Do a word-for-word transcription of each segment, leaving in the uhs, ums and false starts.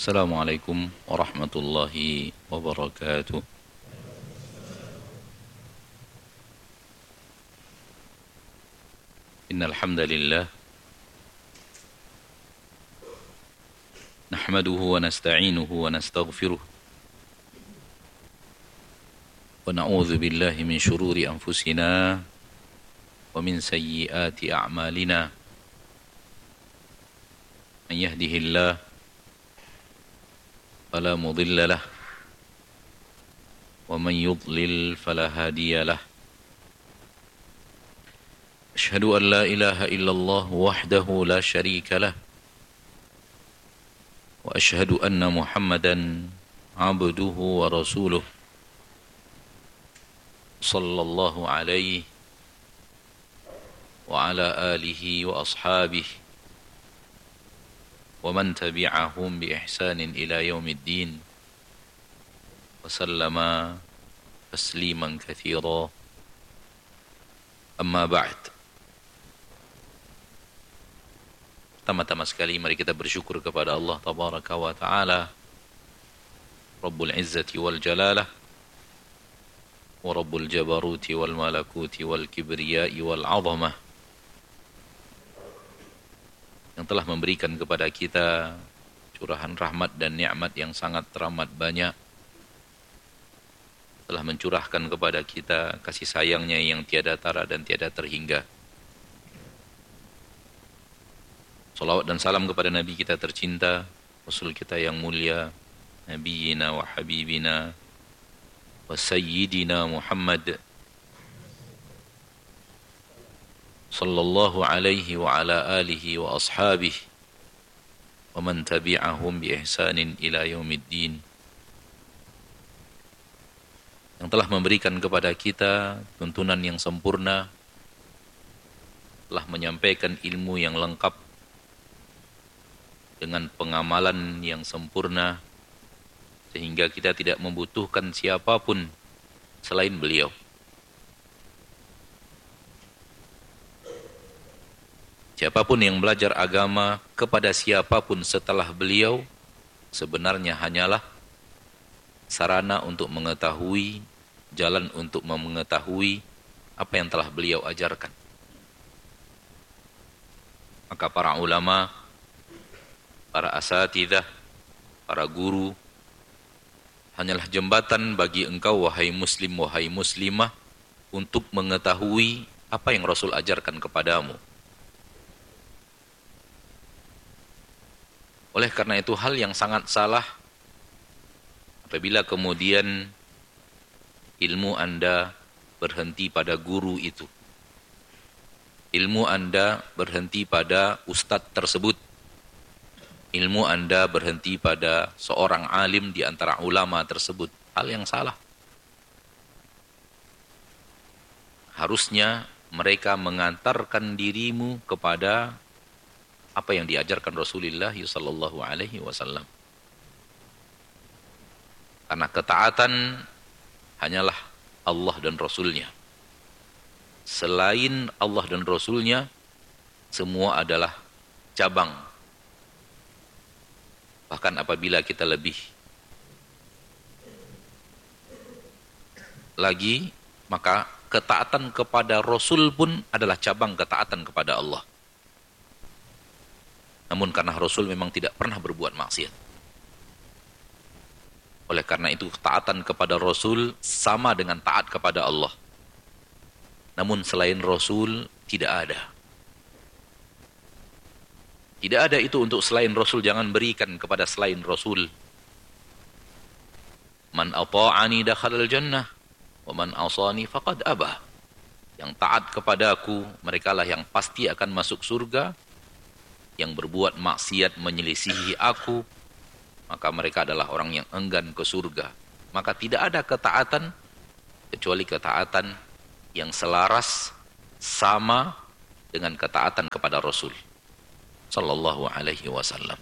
Assalamualaikum warahmatullahi wabarakatuh. Innal hamdalillah nahmaduhu wa nasta'inuhu wa nastaghfiruh wa na'udzu billahi min shururi anfusina wa min sayyiati a'malina. Man yahdihillahu fala mudilla lahu wa man yudlil fala hadiya lahu. Asyhadu an la ilaha illallah wahdahu la syarika lah wa asyhadu anna Muhammadan abduhu wa rasuluh sallallahu alaihi wa ala alihi wa ashabihi wa man tabi'ahum bi ihsanin ila yaumiddin wa sallama tasliman katsira. Amma ba'd. Pertama-tama sekali mari kita bersyukur kepada Allah Tabaraka wa Ta'ala, Rabbul Izzati wal Jalalah wa Rabbul Jabaruti wal Malakuti wal Kibriyai wal Azamah, yang telah memberikan kepada kita curahan rahmat dan nikmat yang sangat teramat banyak, telah mencurahkan kepada kita kasih sayangnya yang tiada tara dan tiada terhingga. Salawat dan salam kepada Nabi kita tercinta, Rasul kita yang mulia, Nabiyina wa Habibina wa Sayyidina Muhammad sallallahu alaihi wa ala alihi wa ashabihi wa man tabi'ahum bi ihsanin ila yaumiddin, yang telah memberikan kepada kita tuntunan yang sempurna, telah menyampaikan ilmu yang lengkap dengan pengamalan yang sempurna, sehingga kita tidak membutuhkan siapapun selain beliau. Siapapun yang belajar agama kepada siapapun setelah beliau sebenarnya hanyalah sarana untuk mengetahui, jalan untuk mengetahui apa yang telah beliau ajarkan. Maka para ulama, para asatidzah, para guru hanyalah jembatan bagi engkau wahai muslim, wahai muslimah, untuk mengetahui apa yang Rasul ajarkan kepadamu. Oleh karena itu hal yang sangat salah apabila kemudian ilmu Anda berhenti pada guru itu. Ilmu Anda berhenti pada ustadz tersebut. Ilmu Anda berhenti pada seorang alim di antara ulama tersebut. Hal yang salah. Harusnya mereka mengantarkan dirimu kepada apa yang diajarkan Rasulullah sallallahu alaihi wasallam. Karena ketaatan hanyalah Allah dan Rasulnya. Selain Allah dan Rasulnya, semua adalah cabang. Bahkan apabila kita lebih lagi, maka ketaatan kepada Rasul pun adalah cabang ketaatan kepada Allah. Namun karena Rasul memang tidak pernah berbuat maksiat, oleh karena itu ketaatan kepada Rasul sama dengan taat kepada Allah. Namun selain Rasul tidak ada. Tidak ada itu untuk selain Rasul, jangan berikan kepada selain Rasul. Man ata'ani dakhalal jannah wa man asani faqad abah. Yang taat kepadaku, merekalah yang pasti akan masuk surga. Yang berbuat maksiat menyelisihi aku, maka mereka adalah orang yang enggan ke surga. Maka tidak ada ketaatan kecuali ketaatan yang selaras sama dengan ketaatan kepada Rasul sallallahu alaihi wasallam.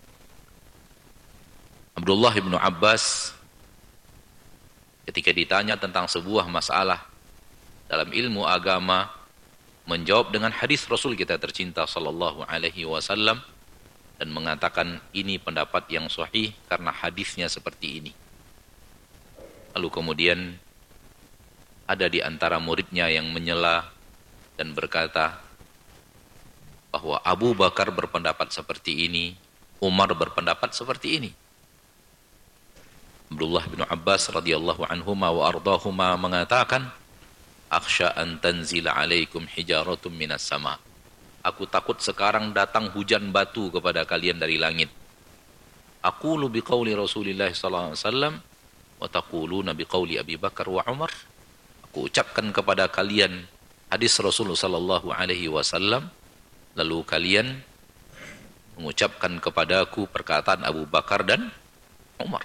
Abdullah bin Abbas ketika ditanya tentang sebuah masalah dalam ilmu agama, menjawab dengan hadis Rasul kita tercinta sallallahu alaihi wasallam dan mengatakan ini pendapat yang sahih karena hadisnya seperti ini. Lalu kemudian ada di antara muridnya yang menyela dan berkata bahwa Abu Bakar berpendapat seperti ini, Umar berpendapat seperti ini. Abdullah bin Abbas radhiyallahu anhuma wa ardahuma mengatakan, "Akhsha an tanzila alaikum hijaratun minas sama." Aku takut sekarang datang hujan batu kepada kalian dari langit. Aqulu biqauli Rasulillah sallallahu alaihi wasallam wa taquluna biqauli Abi Bakar wa Umar. Aku ucapkan kepada kalian hadis Rasulullah sallallahu alaihi wasallam, lalu kalian mengucapkan kepadaku perkataan Abu Bakar dan Umar.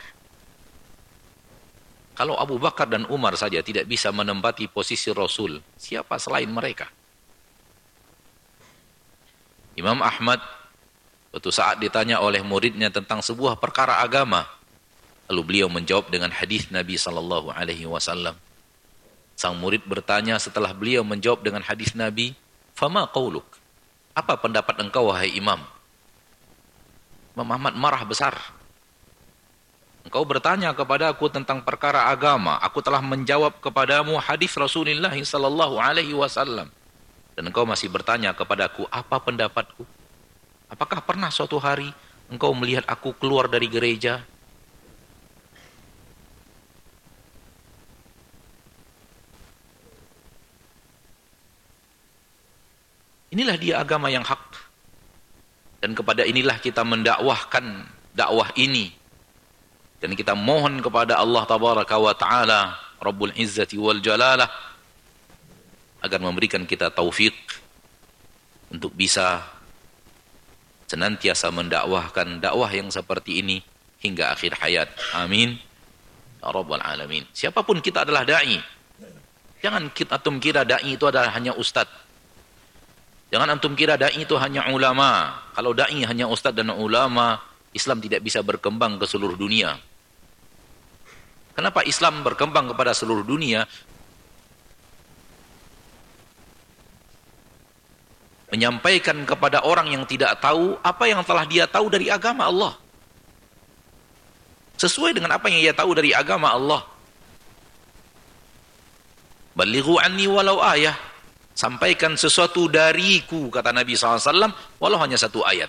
Kalau Abu Bakar dan Umar saja tidak bisa menempati posisi Rasul, siapa selain mereka? Imam Ahmad suatu saat ditanya oleh muridnya tentang sebuah perkara agama, lalu beliau menjawab dengan hadis Nabi sallallahu alaihi wasallam. Sang murid bertanya setelah beliau menjawab dengan hadis Nabi, "Fama qauluk?" Apa pendapat engkau wahai Imam? Imam Ahmad marah besar. Engkau bertanya kepada aku tentang perkara agama, aku telah menjawab kepadamu hadis Rasulullah sallallahu alaihi wasallam. Dan engkau masih bertanya kepadaku, apa pendapatku? Apakah pernah suatu hari engkau melihat aku keluar dari gereja? Inilah dia agama yang hak. Dan kepada inilah kita mendakwahkan dakwah ini. Dan kita mohon kepada Allah Tabaraka wa Ta'ala, Rabbul Izzati wal Jalalah, agar memberikan kita taufik untuk bisa senantiasa mendakwahkan dakwah yang seperti ini hingga akhir hayat. Amin. Ya Rabbal Alamin. Siapapun kita adalah da'i. Jangan kita antum kira da'i itu adalah hanya ustadz. Jangan antum kira da'i itu hanya ulama. Kalau da'i hanya ustadz dan ulama, Islam tidak bisa berkembang ke seluruh dunia. Kenapa Islam berkembang kepada seluruh dunia? Menyampaikan kepada orang yang tidak tahu apa yang telah dia tahu dari agama Allah. Sesuai dengan apa yang ia tahu dari agama Allah. Balighu anni walau ayah. Sampaikan sesuatu dariku, kata Nabi shallallahu alaihi wasallam, walau hanya satu ayat.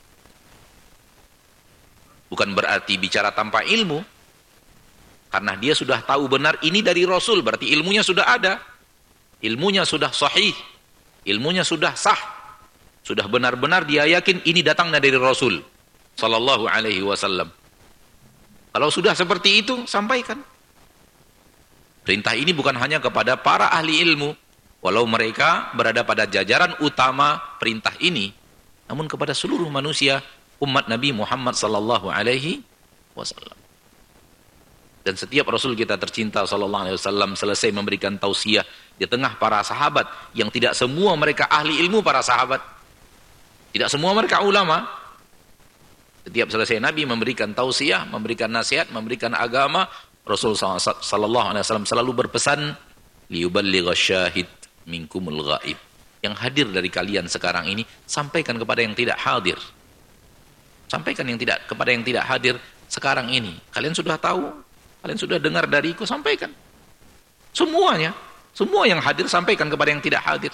Bukan berarti bicara tanpa ilmu. Karena dia sudah tahu benar ini dari Rasul, berarti ilmunya sudah ada. Ilmunya sudah sahih. Ilmunya sudah sah. Sudah benar-benar dia yakin ini datangnya dari Rasul sallallahu alaihi wasallam. Kalau sudah seperti itu, sampaikan. Perintah ini bukan hanya kepada para ahli ilmu, walau mereka berada pada jajaran utama perintah ini, namun kepada seluruh manusia, umat Nabi Muhammad sallallahu alaihi wasallam. Dan setiap Rasul kita tercinta sallallahu alaihi wasallam selesai memberikan tausiah di tengah para sahabat, yang tidak semua mereka ahli ilmu para sahabat. Tidak semua mereka ulama. Setiap selesai Nabi memberikan tausiah, memberikan nasihat, memberikan agama, Rasul sallallahu alaihi wasallam selalu berpesan, liyuballigha syahid minkumul ghaib. Yang hadir dari kalian sekarang ini, sampaikan kepada yang tidak hadir. Sampaikan yang tidak kepada yang tidak hadir sekarang ini. Kalian sudah tahu, kalian sudah dengar dariku, sampaikan. Semuanya, semua yang hadir sampaikan kepada yang tidak hadir.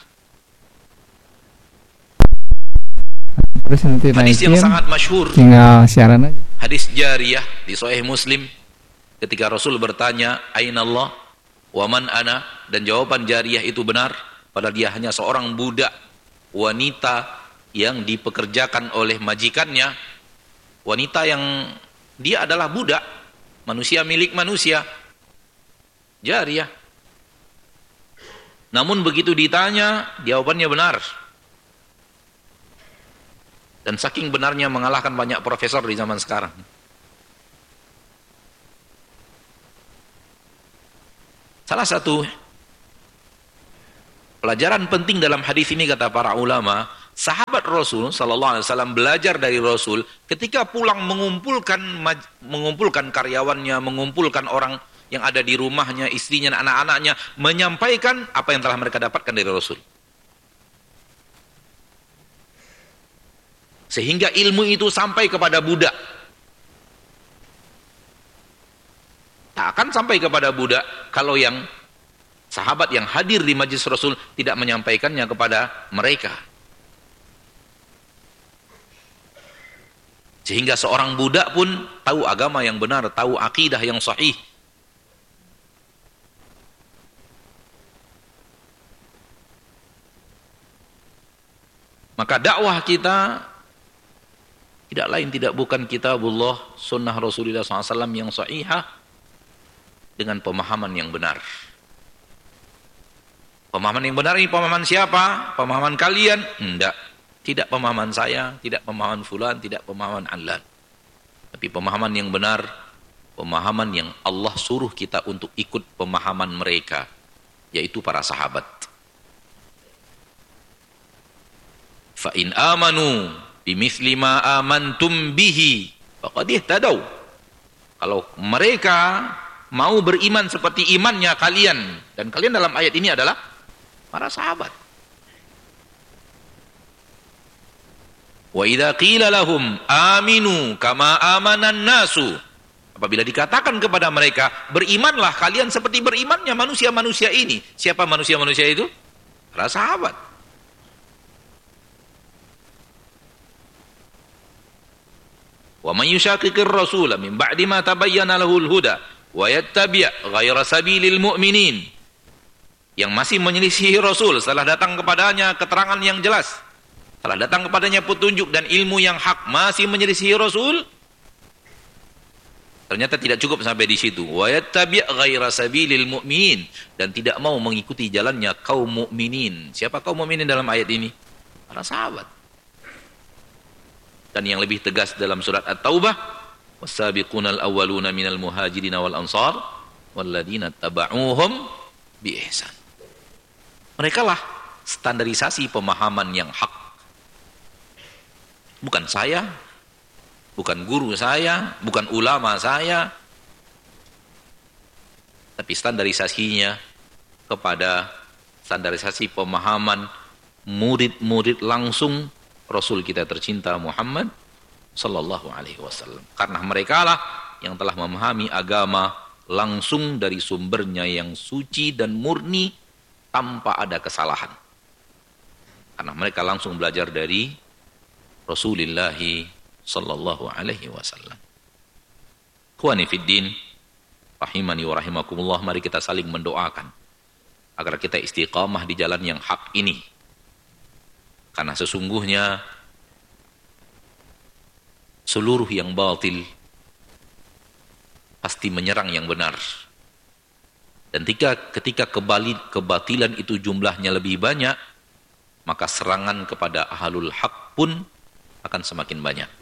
Hadis yang sangat masyhur, tinggal siaran aja. Hadis jariyah di Sahih Muslim, ketika Rasul bertanya, Aina Allah? Wa man ana? Dan jawaban jariyah itu benar, padahal dia hanya seorang budak wanita yang dipekerjakan oleh majikannya. Wanita yang dia adalah budak, manusia milik manusia, jariyah. Namun begitu ditanya, jawabannya benar. Dan saking benarnya mengalahkan banyak profesor di zaman sekarang. Salah satu pelajaran penting dalam hadis ini, kata para ulama, sahabat Rasul sallallahu alaihi wasallam belajar dari Rasul ketika pulang mengumpulkan mengumpulkan karyawannya, mengumpulkan orang yang ada di rumahnya, istrinya, anak-anaknya, menyampaikan apa yang telah mereka dapatkan dari Rasul. Sehingga ilmu itu sampai kepada budak. Tak akan sampai kepada budak kalau yang sahabat yang hadir di majlis Rasul tidak menyampaikannya kepada mereka. Sehingga seorang budak pun tahu agama yang benar, tahu akidah yang sahih. Maka dakwah kita tidak lain tidak bukan kitabullah, sunnah Rasulullah shallallahu alaihi wasallam yang sahihah dengan pemahaman yang benar. Pemahaman yang benar ini pemahaman siapa? Pemahaman kalian? Tidak. Tidak pemahaman saya, tidak pemahaman fulan, tidak pemahaman Allah. Tapi pemahaman yang benar, pemahaman yang Allah suruh kita untuk ikut pemahaman mereka, yaitu para sahabat. Fa in amanu bimithli ma amantum bihi faqad ihtadaw. Kalau mereka mau beriman seperti imannya kalian, dan kalian dalam ayat ini adalah para sahabat. Wa idza qila lahum aminu kama amanan nasu, apabila dikatakan kepada mereka berimanlah kalian seperti berimannya manusia-manusia ini. Siapa manusia-manusia itu? Para sahabat. Wa may yushaqiqir rasula min ba'di ma tabayyana lahul huda wa yattabi' ghayra sabilil mu'minin, yang masih menyelisihi Rasul setelah datang kepadanya keterangan yang jelas, setelah datang kepadanya petunjuk dan ilmu yang hak, masih menyelisihi Rasul, ternyata tidak cukup sampai di situ. Wa yattabi' ghayra sabilil mu'minin, dan tidak mau mengikuti jalannya kaum mukminin. Siapa kaum mukminin dalam ayat ini? Para sahabat. Dan yang lebih tegas dalam surat At-Taubah, was-sabiqunal awwaluna minal muhajirin wal ansar walladzina tabauhum bi ihsan. Mereka lah standarisasi pemahaman yang hak. Bukan saya, bukan guru saya, bukan ulama saya, tapi standarisasinya kepada standarisasi pemahaman murid-murid langsung Rasul kita tercinta Muhammad sallallahu alaihi wasallam. Karena mereka lah yang telah memahami agama langsung dari sumbernya yang suci dan murni tanpa ada kesalahan. Karena mereka langsung belajar dari Rasulullah sallallahu alaihi wasallam. Ikhwani fid din, rahimani wa rahimakumullah, mari kita saling mendoakan agar kita istiqamah di jalan yang hak ini. Karena sesungguhnya seluruh yang batil pasti menyerang yang benar. Dan ketika, ketika kebali, kebatilan itu jumlahnya lebih banyak, maka serangan kepada ahlul haq pun akan semakin banyak.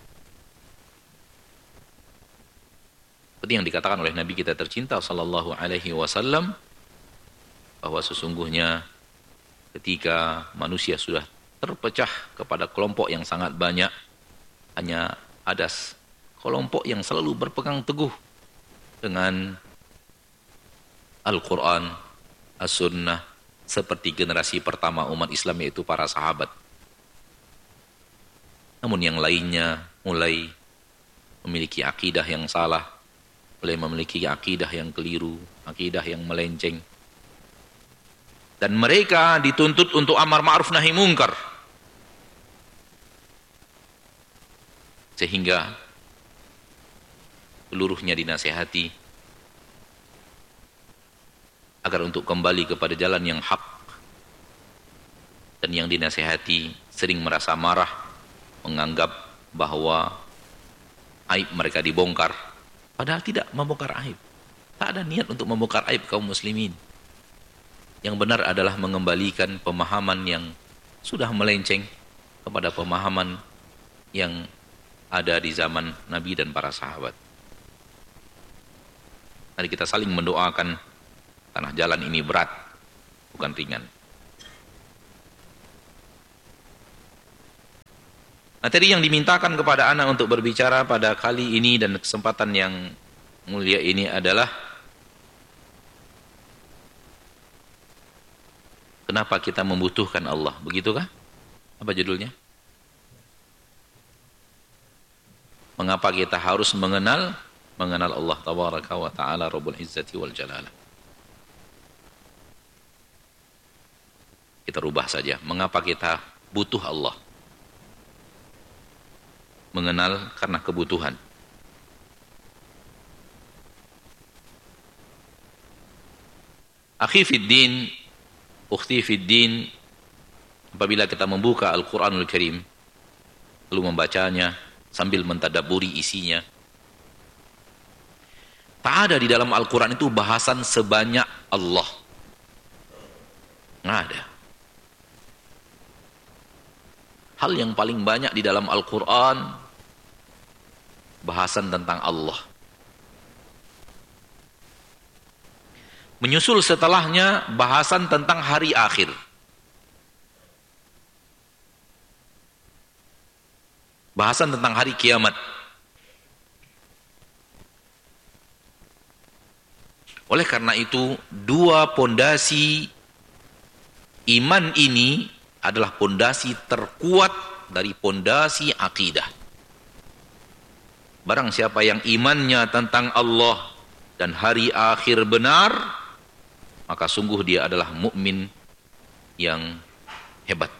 Seperti yang dikatakan oleh Nabi kita tercinta sallallahu alaihi wasallam, bahwa sesungguhnya ketika manusia sudah terpecah kepada kelompok yang sangat banyak, hanya ada kelompok yang selalu berpegang teguh dengan Al-Quran, As-Sunnah, seperti generasi pertama umat Islam, yaitu para sahabat. Namun yang lainnya mulai memiliki akidah yang salah, mulai memiliki akidah yang keliru, akidah yang melenceng. Dan mereka dituntut untuk amar ma'ruf nahi mungkar. Sehingga seluruhnya dinasihati agar untuk kembali kepada jalan yang hak. Dan yang dinasihati sering merasa marah, menganggap bahwa aib mereka dibongkar. Padahal tidak membongkar aib. Tak ada niat untuk membongkar aib kaum muslimin. Yang benar adalah mengembalikan pemahaman yang sudah melenceng kepada pemahaman yang ada di zaman Nabi dan para sahabat. Mari kita saling mendoakan, karena jalan ini berat, bukan ringan. Materi yang dimintakan kepada anak untuk berbicara pada kali ini dan kesempatan yang mulia ini adalah kenapa kita membutuhkan Allah, begitukah? Apa judulnya? Mengapa kita harus mengenal mengenal Allah tabaraka wa taala Rabbul Izzati wal Jalalah? Kita rubah saja. Mengapa kita butuh Allah? Mengenal karena kebutuhan. Akhi fiddin, ukhti fiddin, apabila kita membuka Al-Quranul Karim, lalu membacanya sambil mentadaburi isinya, tak ada di dalam Al-Quran itu bahasan sebanyak Allah. Nggak ada. Hal yang paling banyak di dalam Al-Quran, bahasan tentang Allah. Menyusul setelahnya bahasan tentang hari akhir. Bahasan tentang hari kiamat. Oleh karena itu, dua pondasi iman ini adalah pondasi terkuat dari pondasi akidah. Barang siapa yang imannya tentang Allah dan hari akhir benar, maka sungguh dia adalah mukmin yang hebat.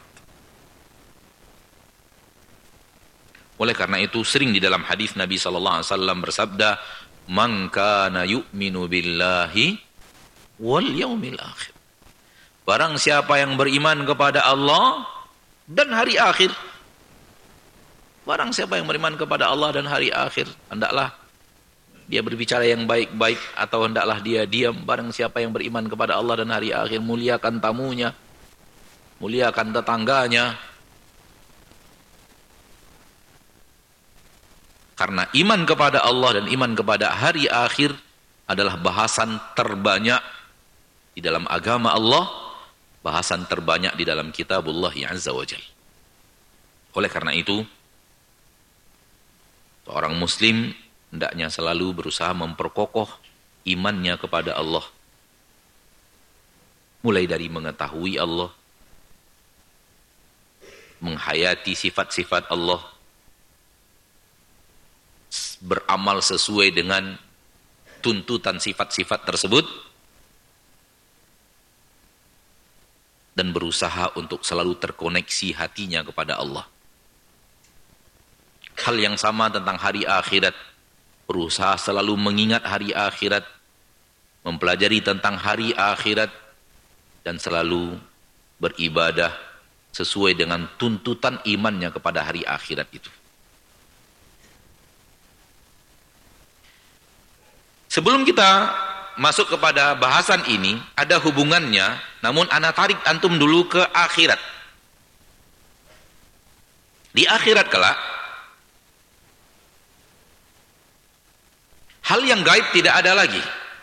Oleh karena itu sering di dalam hadis Nabi sallallahu alaihi wasallam bersabda, "Man kana yu'minu billahi wal yaumil akhir." Barang siapa yang beriman kepada Allah dan hari akhir. Barang siapa yang beriman kepada Allah dan hari akhir, hendaklah dia berbicara yang baik-baik atau hendaklah dia diam. Barang siapa yang beriman kepada Allah dan hari akhir, muliakan tamunya, muliakan tetangganya. Karena iman kepada Allah dan iman kepada hari akhir adalah bahasan terbanyak di dalam agama Allah, bahasan terbanyak di dalam kitabullah azza wa jalla. Oleh karena itu, seorang muslim hendaknya selalu berusaha memperkokoh imannya kepada Allah. Mulai dari mengetahui Allah, menghayati sifat-sifat Allah, beramal sesuai dengan tuntutan sifat-sifat tersebut, dan berusaha untuk selalu terkoneksi hatinya kepada Allah. Hal yang sama tentang hari akhirat. Berusaha selalu mengingat hari akhirat, mempelajari tentang hari akhirat, dan selalu beribadah sesuai dengan tuntutan imannya kepada hari akhirat itu. Sebelum kita masuk kepada bahasan ini, ada hubungannya, namun ana tarik antum dulu ke akhirat. Di akhirat kelak, hal yang gaib tidak ada lagi.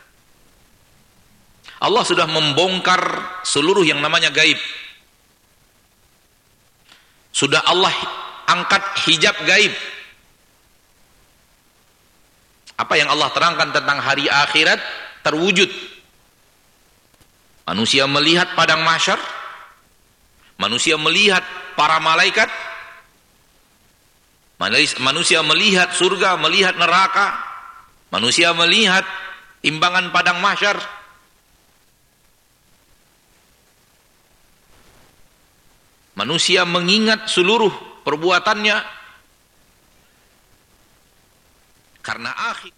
Allah sudah membongkar seluruh yang namanya gaib. Sudah Allah angkat hijab gaib. Apa yang Allah terangkan tentang hari akhirat terwujud. Manusia melihat padang mahsyar, manusia melihat para malaikat, manusia melihat surga, melihat neraka, manusia melihat timbangan padang mahsyar. Manusia mengingat seluruh perbuatannya. Karena akhir